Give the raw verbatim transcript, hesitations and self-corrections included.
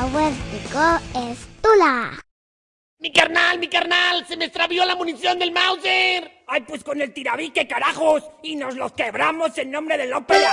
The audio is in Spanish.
Huértico es Tula. ¡Mi carnal, mi carnal! ¡Se me extravió la munición del Mauser! ¡Ay, pues con el tirabique, carajos! ¡Y nos los quebramos en nombre del ópera!